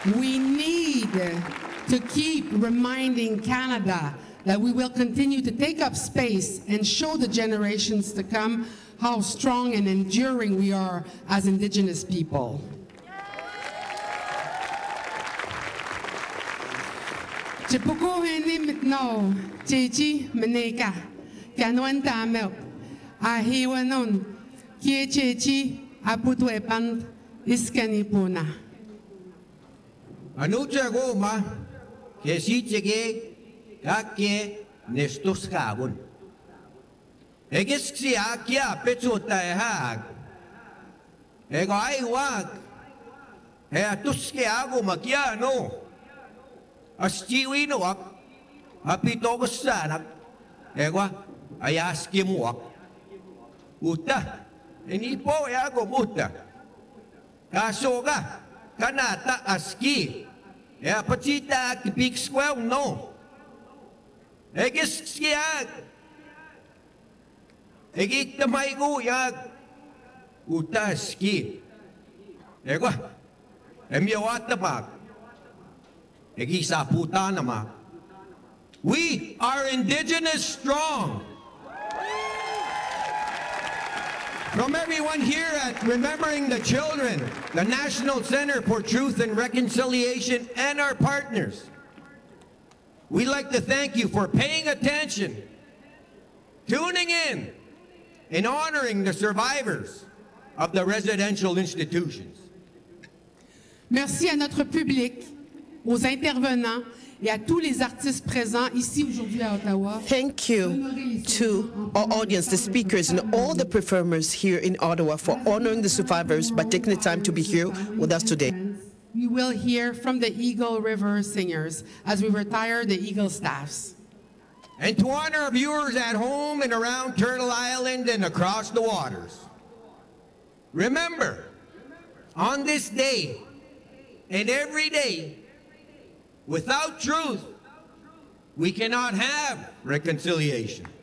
We need to keep reminding Canada that we will continue to take up space and show the generations to come how strong and enduring we are as Indigenous people. Chipuko heni mitno, chechi meneka, kanwan tamel, ahiwanon, kie chechi aputwepan iskanipuna. Anucha goma, que si chegue, kake nestos kabun. Egis si akia pechuta ehag. Ego ay wag. Tuske ago makia no. Aschiwi no ak. Apito ko sanak. Ego ayaski mo ak. Uta. Inipo yago muta. Kaso ka. Kanata aski. Pachita kipik squel no. Egis si ag. Egik tamay ko yag. Uta aski. Ego. Emyawat na pag. Egisa puta naman. We are Indigenous strong. From everyone here at Remembering the Children, the National Center for Truth and Reconciliation, and our partners, we'd like to thank you for paying attention, tuning in, and honoring the survivors of the residential institutions. Merci à notre public, aux intervenants et à tous les artistes présents ici aujourd'hui à Ottawa. Thank you to our audience, the speakers, and all the performers here in Ottawa for honoring the survivors by taking the time to be here with us today. We will hear from the Eagle River Singers as we retire the Eagle staffs. And to honor our viewers at home and around Turtle Island and across the waters, remember, on this day and every day, without truth, we cannot have reconciliation.